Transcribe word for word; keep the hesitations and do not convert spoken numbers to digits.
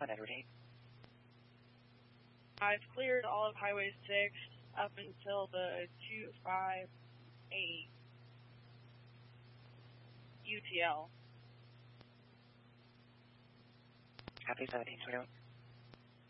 on Edward eight. I've cleared all of Highway six up until the two five eight U T L. Copy seventeen twenty-one.